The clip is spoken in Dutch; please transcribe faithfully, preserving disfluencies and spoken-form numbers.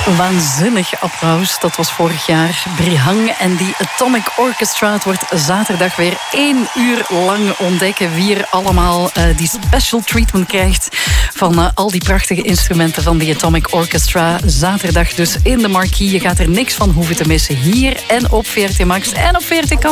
Waanzinnig applaus. Dat was vorig jaar Brihang en die Atomic Orchestra. Het wordt zaterdag weer één uur lang ontdekken wie er allemaal uh, die special treatment krijgt van uh, al die prachtige instrumenten van die Atomic Orchestra. Zaterdag dus in de Marquee. Je gaat er niks van hoeven te missen hier en op V R T Max en op V R T Kan.